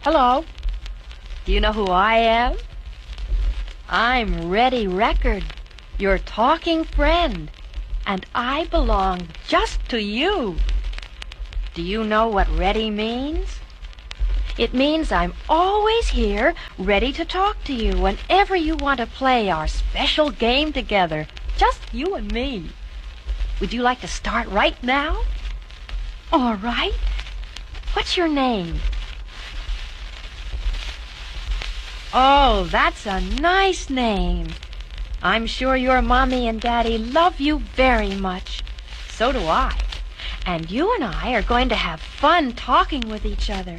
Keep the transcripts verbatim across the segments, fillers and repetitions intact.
Hello? Do you know who I am? I'm Ready Record, your talking friend, and I belong just to you. Do you know what ready means? It means I'm always here, ready to talk to you whenever you want to play our special game together, just you and me. Would you like to start right now? All right. What's your name? Oh, that's a nice name. I'm sure your mommy and daddy love you very much. So do I. And you and I are going to have fun talking with each other.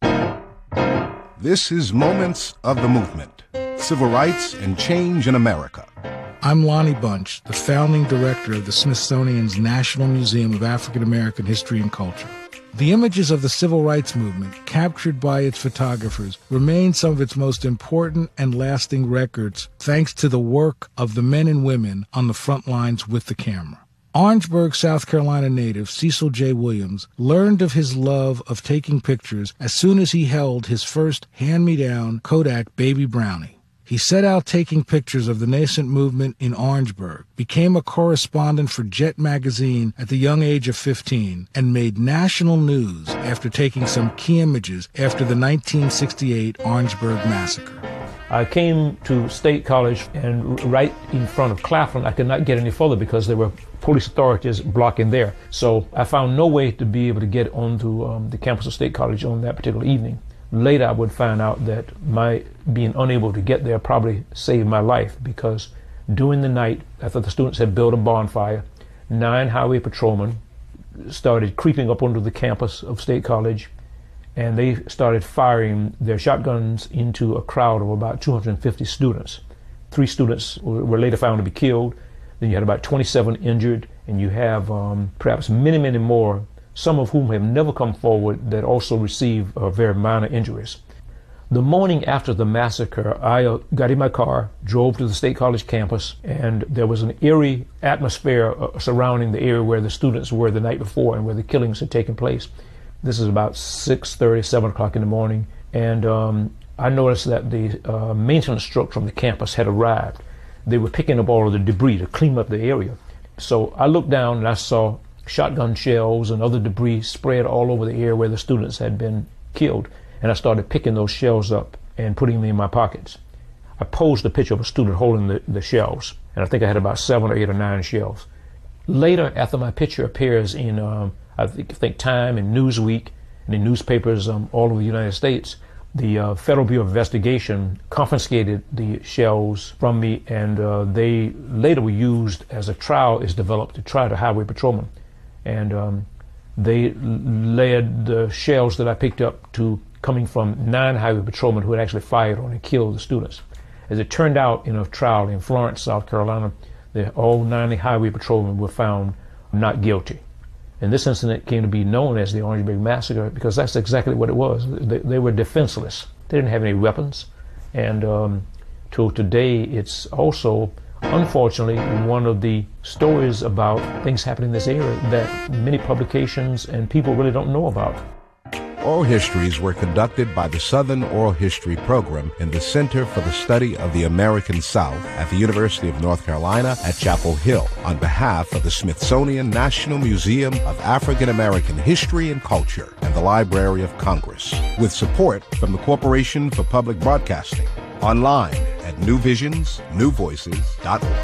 This is Moments of the Movement, Civil Rights and Change in America. I'm Lonnie Bunch, the founding director of the Smithsonian's National Museum of African American History and Culture. The images of the civil rights movement, captured by its photographers, remain some of its most important and lasting records thanks to the work of the men and women on the front lines with the camera. Orangeburg, South Carolina native Cecil J. Williams learned of his love of taking pictures as soon as he held his first hand-me-down Kodak Baby Brownie. He set out taking pictures of the nascent movement in Orangeburg, became a correspondent for Jet magazine at the young age of fifteen, and made national news after taking some key images after the nineteen sixty-eight Orangeburg massacre. I came to State College, and right in front of Claflin, I could not get any further because there were police authorities blocking there. So I found no way to be able to get onto um, the campus of State College on that particular evening. Later I would find out that my being unable to get there probably saved my life, because during the night, after the students had built a bonfire, nine highway patrolmen started creeping up onto the campus of State College, and they started firing their shotguns into a crowd of about two hundred fifty students. Three students were later found to be killed. Then you had about twenty-seven injured, and you have um, perhaps many, many more, some of whom have never come forward, that also received uh, very minor injuries. The morning after the massacre, I uh, got in my car, drove to the State College campus, and there was an eerie atmosphere uh, surrounding the area where the students were the night before and where the killings had taken place. This is about six thirty, seven o'clock in the morning, and um, I noticed that the uh, maintenance truck from the campus had arrived. They were picking up all of the debris to clean up the area. So I looked down and I saw shotgun shells and other debris spread all over the area where the students had been killed, and I started picking those shells up and putting them in my pockets. I posed a picture of a student holding the, the shells, and I think I had about seven or eight or nine shells. Later, after my picture appears in um, I think, I think Time and Newsweek and in newspapers um, all over the United States, the uh, Federal Bureau of Investigation confiscated the shells from me, and uh, they later were used as a trial is developed to try the highway patrolman. And um, they led the shells that I picked up to coming from nine highway patrolmen who had actually fired on and killed the students. As it turned out, in a trial in Florence, South Carolina, the, all ninety highway patrolmen were found not guilty. And this incident came to be known as the Orangeburg Massacre because that's exactly what it was. They, they were defenseless. They didn't have any weapons. And um, till today, it's also, unfortunately, one of the stories about things happening in this area that many publications and people really don't know about. Oral histories were conducted by the Southern Oral History Program in the Center for the Study of the American South at the University of North Carolina at Chapel Hill on behalf of the Smithsonian National Museum of African American History and Culture and the Library of Congress, with support from the Corporation for Public Broadcasting, online at new visions new voices dot org.